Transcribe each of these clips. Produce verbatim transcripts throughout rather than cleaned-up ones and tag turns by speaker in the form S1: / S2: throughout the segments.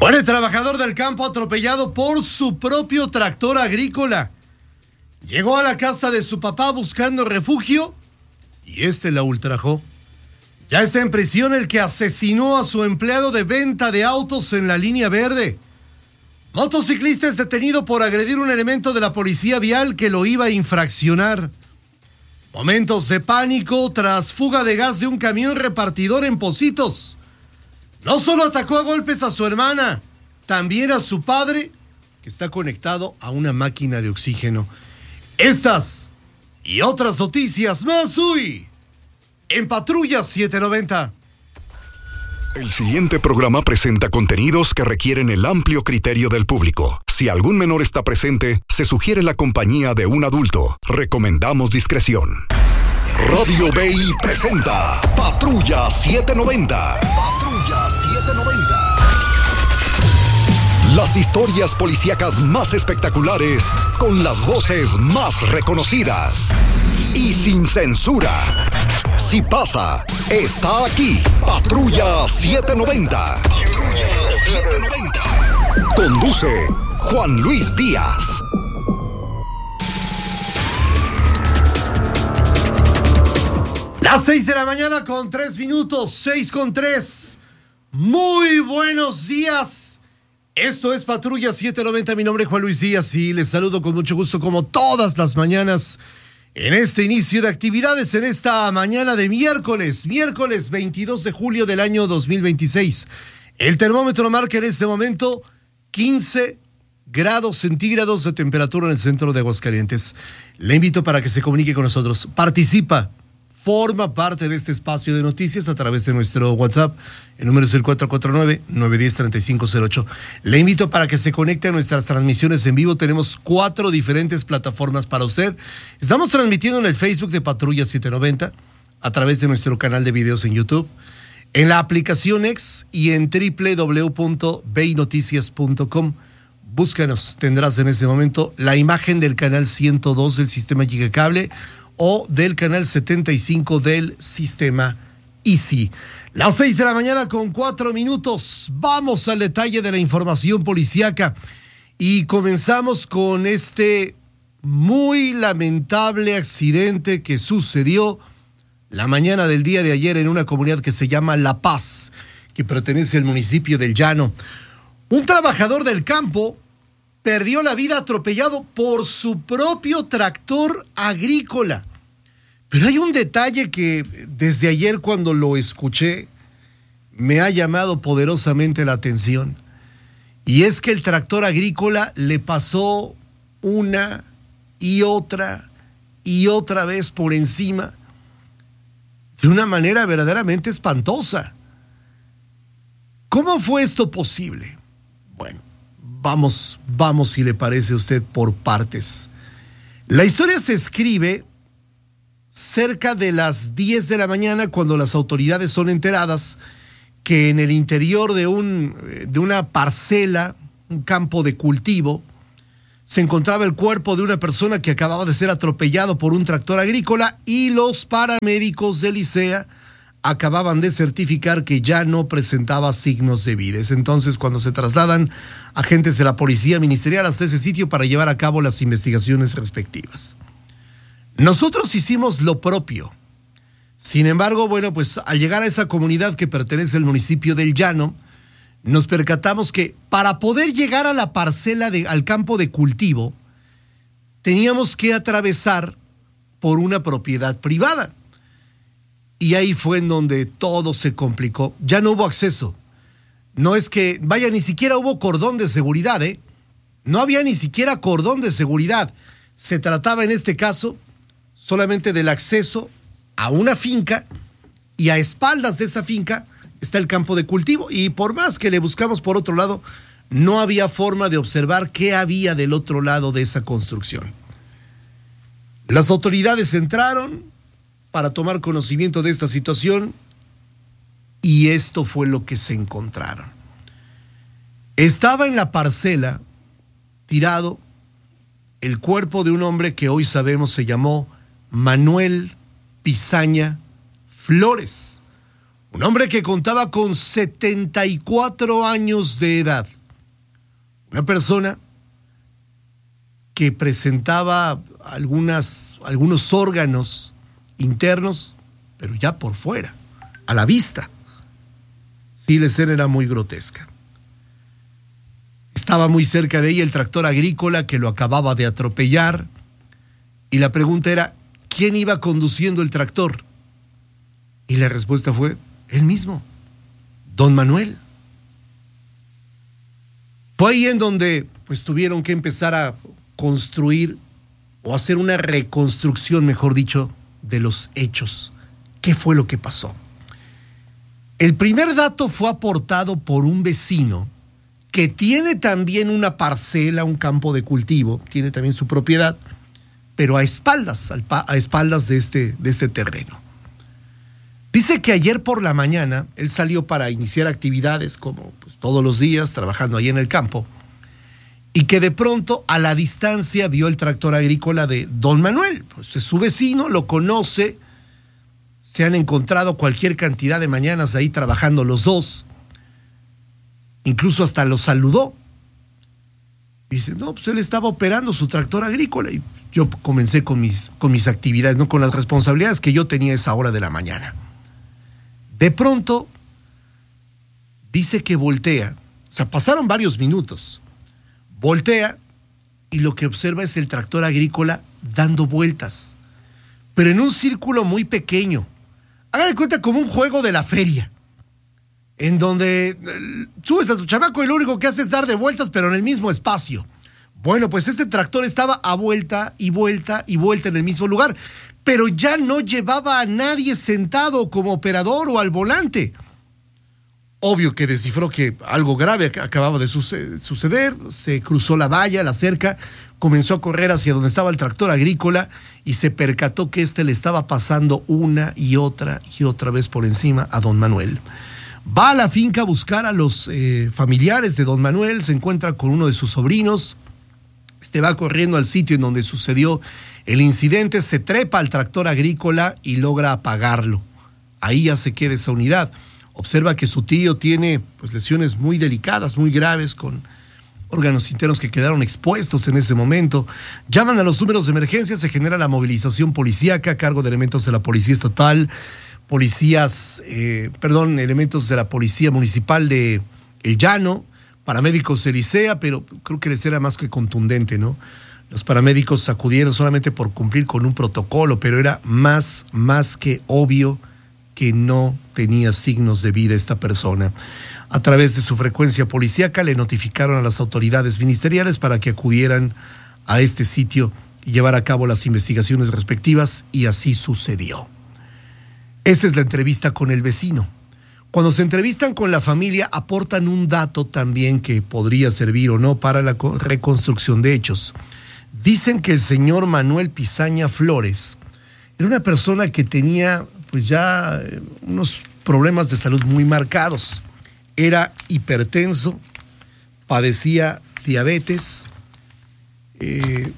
S1: Bueno, el trabajador del campo atropellado por su propio tractor agrícola. Llegó a la casa de su papá buscando refugio y este la ultrajó. Ya está en prisión el que asesinó a su empleado de venta de autos en la línea verde. Motociclista es detenido por agredir un elemento de la policía vial que lo iba a infraccionar. Momentos de pánico tras fuga de gas de un camión repartidor en Pocitos. No solo atacó a golpes a su hermana, también a su padre, que está conectado a una máquina de oxígeno. Estas y otras noticias más hoy en Patrulla setecientos noventa.
S2: El siguiente programa presenta contenidos que requieren el amplio criterio del público. Si algún menor está presente, se sugiere la compañía de un adulto. Recomendamos discreción. Radio Bay presenta Patrulla setecientos noventa. Patrulla setecientos noventa. Las historias policíacas más espectaculares, con las voces más reconocidas y sin censura. Si pasa, está aquí. Patrulla setecientos noventa. Patrulla setecientos noventa. Conduce Juan Luis Díaz.
S1: Las seis de la mañana con tres minutos, seis con tres. Muy buenos días. Esto es Patrulla setecientos noventa, mi nombre es Juan Luis Díaz y les saludo con mucho gusto como todas las mañanas en este inicio de actividades en esta mañana de miércoles, miércoles veintidós de julio del año dos mil veintiséis. El termómetro marca en este momento quince grados centígrados de temperatura en el centro de Aguascalientes. Le invito para que se comunique con nosotros, participa. Forma parte de este espacio de noticias a través de nuestro WhatsApp. El número es el cuatro cuatro nueve, nueve uno cero, tres cinco cero ocho. Le invito para que se conecte a nuestras transmisiones en vivo. Tenemos cuatro diferentes plataformas para usted. Estamos transmitiendo en el Facebook de Patrulla setecientos noventa, a través de nuestro canal de videos en YouTube, en la aplicación X y en doble u doble u doble u punto bay noticias punto com. Búscanos, tendrás en ese momento la imagen del canal ciento dos del sistema Gigacable o del canal setenta y cinco del sistema Easy. Las seis de la mañana con cuatro minutos. Vamos al detalle de la información policíaca y comenzamos con este muy lamentable accidente que sucedió la mañana del día de ayer en una comunidad que se llama La Paz, que pertenece al municipio del Llano. Un trabajador del campo perdió la vida atropellado por su propio tractor agrícola. Pero hay un detalle que desde ayer cuando lo escuché me ha llamado poderosamente la atención. Y es que el tractor agrícola le pasó una y otra y otra vez por encima de una manera verdaderamente espantosa. ¿Cómo fue esto posible? Bueno, vamos, vamos si le parece a usted por partes. La historia se escribe cerca de las diez de la mañana, cuando las autoridades son enteradas que en el interior de, un, de una parcela, un campo de cultivo, se encontraba el cuerpo de una persona que acababa de ser atropellado por un tractor agrícola y los paramédicos de Licea acababan de certificar que ya no presentaba signos de vida. Es entonces cuando se trasladan agentes de la policía ministerial hasta ese sitio para llevar a cabo las investigaciones respectivas. Nosotros hicimos lo propio. Sin embargo, bueno, pues al llegar a esa comunidad que pertenece al municipio del Llano, nos percatamos que para poder llegar a la parcela, de, al campo de cultivo, teníamos que atravesar por una propiedad privada. Y ahí fue en donde todo se complicó. Ya no hubo acceso. No es que, vaya, ni siquiera hubo cordón de seguridad, ¿eh? No había ni siquiera cordón de seguridad. Se trataba en este caso solamente del acceso a una finca, y a espaldas de esa finca está el campo de cultivo, y por más que le buscamos por otro lado, no había forma de observar qué había del otro lado de esa construcción. Las autoridades entraron para tomar conocimiento de esta situación y esto fue lo que se encontraron. Estaba en la parcela, tirado, el cuerpo de un hombre que hoy sabemos se llamó Manuel Pizaña Flores, Un hombre que contaba con setenta y cuatro años de edad. Una persona que presentaba algunas, algunos órganos internos, pero ya por fuera, a la vista. Sí, la escena era muy grotesca. Estaba muy cerca de ella el tractor agrícola que lo acababa de atropellar. Y la pregunta era, ¿quién iba conduciendo el tractor? Y la respuesta fue, él mismo, don Manuel. Fue ahí en donde pues tuvieron que empezar a construir o hacer una reconstrucción, mejor dicho, de los hechos. ¿Qué fue lo que pasó? El primer dato fue aportado por un vecino que tiene también una parcela, un campo de cultivo, tiene también su propiedad, pero a espaldas, a espaldas de este, de este terreno. Dice que ayer por la mañana él salió para iniciar actividades como pues, todos los días, trabajando ahí en el campo, y que de pronto a la distancia vio el tractor agrícola de don Manuel. Pues es su vecino, lo conoce, se han encontrado cualquier cantidad de mañanas ahí trabajando los dos, incluso hasta lo saludó. Y dice, no, pues él estaba operando su tractor agrícola y yo comencé con mis, con mis actividades, no con las responsabilidades que yo tenía a esa hora de la mañana. De pronto, dice que voltea, o sea, pasaron varios minutos, voltea y lo que observa es el tractor agrícola dando vueltas, pero en un círculo muy pequeño. Haga de cuenta como un juego de la feria, en donde subes a tu chamaco y lo único que hace es dar de vueltas, pero en el mismo espacio. Bueno, pues este tractor estaba a vuelta y vuelta y vuelta en el mismo lugar, pero ya no llevaba a nadie sentado como operador o al volante. Obvio que descifró que algo grave acababa de suceder, se cruzó la valla, la cerca, comenzó a correr hacia donde estaba el tractor agrícola y se percató que este le estaba pasando una y otra y otra vez por encima a don Manuel. Va a la finca a buscar a los eh, familiares de don Manuel, se encuentra con uno de sus sobrinos. Este va corriendo al sitio en donde sucedió el incidente, se trepa al tractor agrícola y logra apagarlo. Ahí ya se queda esa unidad. Observa que su tío tiene pues, lesiones muy delicadas, muy graves, con órganos internos que quedaron expuestos en ese momento. Llaman a los números de emergencia, se genera la movilización policíaca a cargo de elementos de la Policía Estatal, policías, eh, perdón, elementos de la Policía Municipal de El Llano, paramédicos de Licea, pero creo que les era más que contundente, ¿no? Los paramédicos acudieron solamente por cumplir con un protocolo, pero era más, más que obvio que no tenía signos de vida esta persona. A través de su frecuencia policíaca le notificaron a las autoridades ministeriales para que acudieran a este sitio y llevar a cabo las investigaciones respectivas, y así sucedió. Esa es la entrevista con el vecino. Cuando se entrevistan con la familia, aportan un dato también que podría servir o no para la reconstrucción de hechos. Dicen que el señor Manuel Pizaña Flores era una persona que tenía pues ya unos problemas de salud muy marcados. Era hipertenso, padecía diabetes, eh,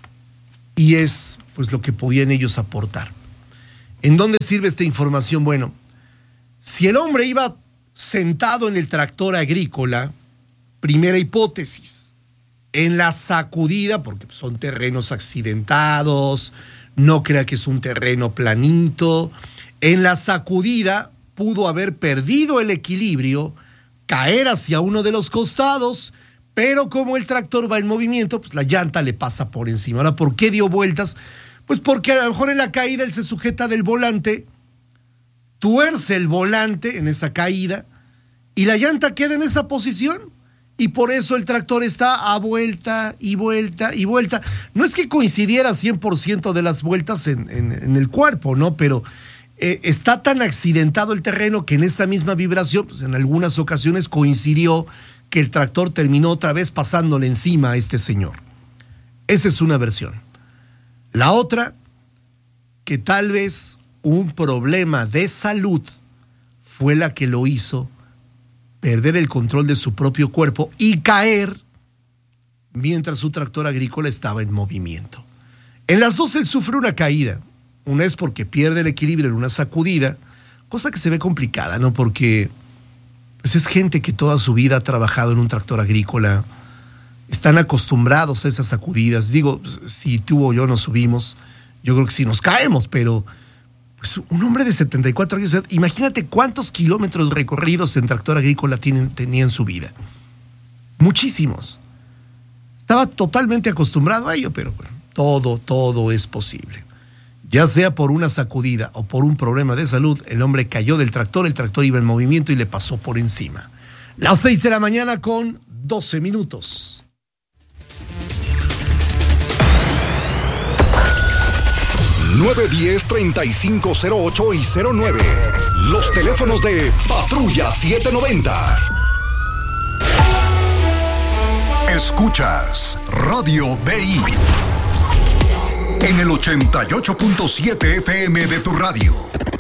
S1: y es pues lo que podían ellos aportar. ¿En dónde sirve esta información? Bueno, si el hombre iba sentado en el tractor agrícola, primera hipótesis, en la sacudida, porque son terrenos accidentados, no crea que es un terreno planito, en la sacudida pudo haber perdido el equilibrio, caer hacia uno de los costados, pero como el tractor va en movimiento, pues la llanta le pasa por encima. Ahora, ¿por qué dio vueltas? Pues porque a lo mejor en la caída él se sujeta del volante, tuerce el volante en esa caída y la llanta queda en esa posición, y por eso el tractor está a vuelta y vuelta y vuelta. No es que coincidiera cien por ciento de las vueltas en, en, en el cuerpo, ¿no? Pero eh, está tan accidentado el terreno que en esa misma vibración, pues en algunas ocasiones coincidió que el tractor terminó otra vez pasándole encima a este señor. Esa es una versión. La otra, que tal vez un problema de salud fue la que lo hizo perder el control de su propio cuerpo y caer mientras su tractor agrícola estaba en movimiento. En las dos él sufre una caída. Una es porque pierde el equilibrio en una sacudida, cosa que se ve complicada, ¿no? Porque pues es gente que toda su vida ha trabajado en un tractor agrícola, están acostumbrados a esas sacudidas. Digo, si tú o yo nos subimos, yo creo que sí nos caemos, pero pues un hombre de setenta y cuatro años, imagínate cuántos kilómetros recorridos en tractor agrícola tienen, tenía en su vida. Muchísimos. Estaba totalmente acostumbrado a ello, pero bueno, todo, todo es posible. Ya sea por una sacudida o por un problema de salud, el hombre cayó del tractor, el tractor iba en movimiento y le pasó por encima. Las seis de la mañana con doce minutos.
S2: nueve diez, treinta y cinco cero ocho y cero nueve. Los teléfonos de Patrulla setecientos noventa.
S3: Escuchas Radio B I en el ochenta y ocho punto siete F M de tu radio.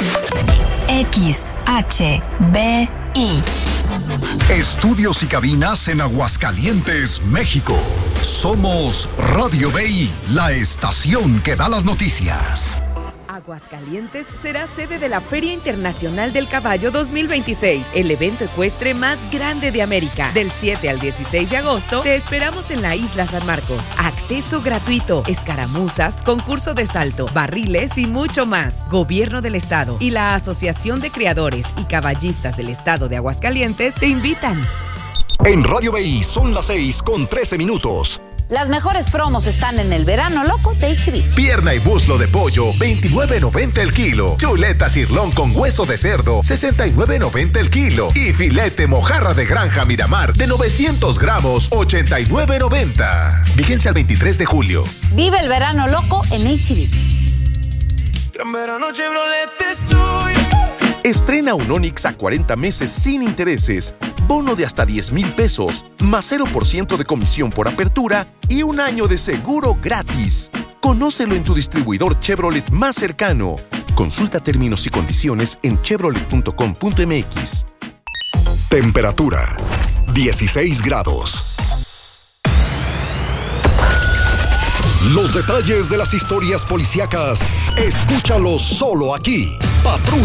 S4: X H B I.
S3: Estudios y cabinas en Aguascalientes, México. Somos Radio B I, la estación que da las noticias.
S5: Aguascalientes será sede de la Feria Internacional del Caballo dos mil veintiséis, el evento ecuestre más grande de América. Del siete al dieciséis de agosto, te esperamos en la Isla San Marcos. Acceso gratuito, escaramuzas, concurso de salto, barriles y mucho más. Gobierno del Estado y la Asociación de Criadores y Caballistas del Estado de Aguascalientes te invitan.
S2: En Radio B I son las seis con trece minutos.
S6: Las mejores promos están en el verano loco de H B.
S7: Pierna y muslo de pollo, veintinueve noventa el kilo. Chuleta cirlón con hueso de cerdo, sesenta y nueve noventa el kilo. Y filete mojarra de granja Miramar de novecientos gramos, ochenta y nueve noventa. Vigencia al veintitrés de julio.
S6: Vive el verano loco en H B.
S8: Gran verano Chevrolet estoy.
S7: Estrena un Onix a cuarenta meses sin intereses, bono de hasta diez mil pesos, más cero por ciento de comisión por apertura y un año de seguro gratis. Conócelo en tu distribuidor Chevrolet más cercano. Consulta términos y condiciones en chevrolet punto com punto m x.
S2: Temperatura dieciséis grados. Los detalles de las historias policíacas, escúchalos solo aquí. Patrulla